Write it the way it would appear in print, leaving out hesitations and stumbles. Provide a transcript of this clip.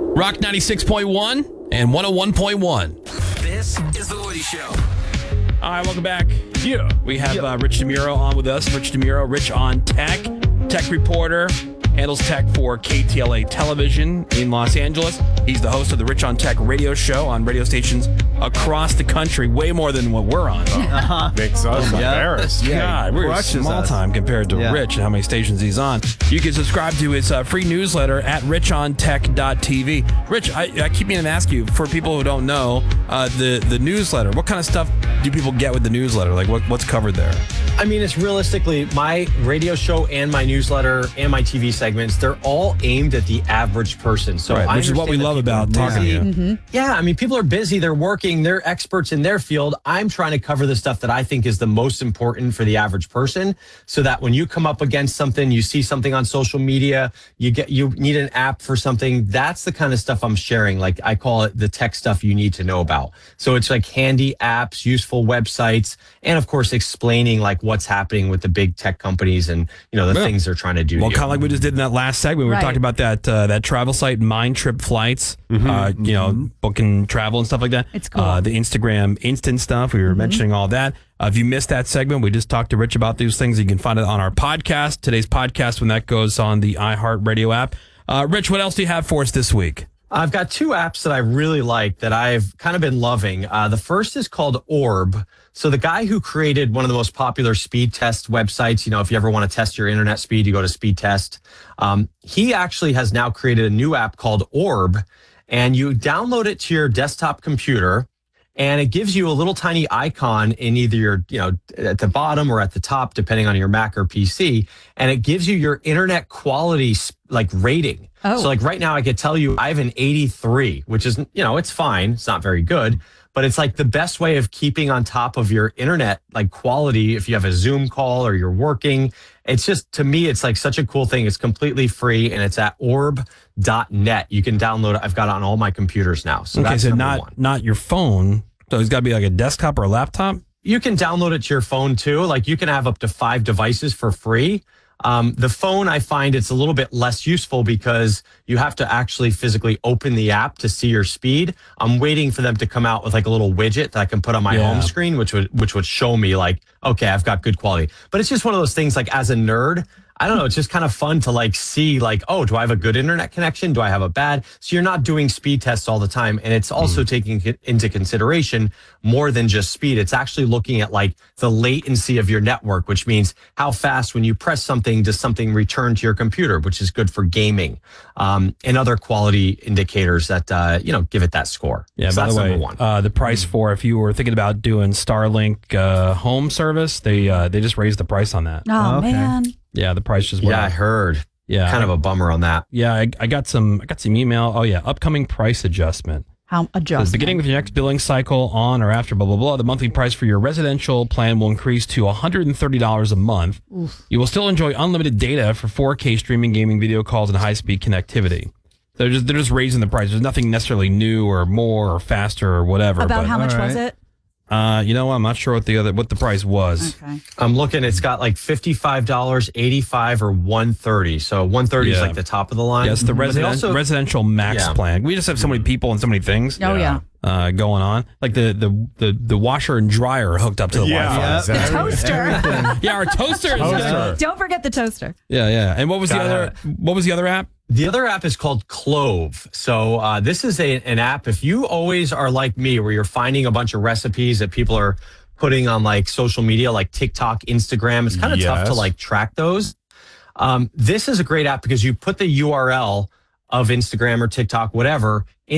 Rock 96.1 and 101.1. This is The Woody Show. All right, welcome back. Yeah. We have Rich DeMuro on with us. Rich DeMuro, Rich on Tech, tech reporter, handles tech for KTLA Television in Los Angeles. He's the host of the Rich on Tech radio show on radio stations across the country, way more than what we're on. Makes us embarrassed. God, we're small time compared to Rich and how many stations he's on. You can subscribe to his free newsletter at richontech.tv. Rich, I keep meaning to ask you, for people who don't know, the newsletter, what kind of stuff do people get with the newsletter? Like what's covered there? I mean, it's realistically my radio show and my newsletter and my TV segments, they're all aimed at the average person. So which is what we love about talking to you. Mm-hmm. Yeah, I mean, people are busy, they're working, they're experts in their field. I'm trying to cover the stuff that I think is the most important for the average person, so that when you come up against something, you see something on social media, you need an app for something, that's the kind of stuff I'm sharing. Like I call it the tech stuff you need to know about. So it's like handy apps, useful websites, and of course explaining like what's happening with the big tech companies and the things they're trying to do. Well, kind of like we just did in that last segment. We were talking about that travel site, Mind Trip Flights, booking travel and stuff like that. It's cool. The Instagram instant stuff. We were mentioning all that. If you missed that segment, we just talked to Rich about these things. You can find it on our podcast, today's podcast, when that goes on the iHeartRadio app. Rich, what else do you have for us this week? I've got two apps that I really like that I've kind of been loving. The first is called Orb. So the guy who created one of the most popular speed test websites, if you ever want to test your internet speed, you go to Speed Test. He actually has now created a new app called Orb, and you download it to your desktop computer, and it gives you a little tiny icon in either your, at the bottom or at the top, depending on your Mac or PC, and it gives you your internet quality rating. So like right now I could tell you I have an 83, which is, it's fine. It's not very good, but it's like the best way of keeping on top of your internet quality. If you have a Zoom call or you're working, it's just, to me, it's like such a cool thing. It's completely free and it's at orb.net. You can download it. I've got it on all my computers now. So that's so number one. Not your phone. So it's got to be like a desktop or a laptop? You can download it to your phone too. Like you can have up to 5 devices for free. The phone, I find it's a little bit less useful because you have to actually physically open the app to see your speed. I'm waiting for them to come out with a little widget that I can put on my home screen, which would show me okay, I've got good quality. But it's just one of those things, as a nerd, I don't know, it's just kind of fun to see oh, do I have a good internet connection? Do I have a bad? So you're not doing speed tests all the time. And it's also taking into consideration more than just speed. It's actually looking at the latency of your network, which means how fast when you press something, does something return to your computer, which is good for gaming, and other quality indicators that, give it that score. Yeah, so by that's the way, number one. the price for, if you were thinking about doing Starlink home service, they just raised the price on that. Oh, man. Yeah, the price just went up. I heard. Yeah, kind of a bummer on that. Yeah, I got some email. Oh yeah, upcoming price adjustment. How adjustment? Beginning with your next billing cycle on or after blah blah blah, the monthly price for your residential plan will increase to $130 a month. Oof. You will still enjoy unlimited data for 4K streaming, gaming, video calls, and high-speed connectivity. They're just raising the price. There's nothing necessarily new or more or faster or whatever. About how much was it? I'm not sure what the price was. Okay. I'm looking. It's got $55, $85, or $130. So $130 is the top of the line. Yes, the residential max plan. We just have so many people and so many things. Oh yeah. Going on, like the washer and dryer hooked up to the Wi-Fi. Yeah, exactly. The toaster. Our toaster is good. Don't forget the toaster. Yeah. And what was the other app? The other app is called Clove. So this is an app. If you always are like me, where you're finding a bunch of recipes that people are putting on social media, like TikTok, Instagram, it's kind of tough to track those. This is a great app because you put the URL of Instagram or TikTok, whatever,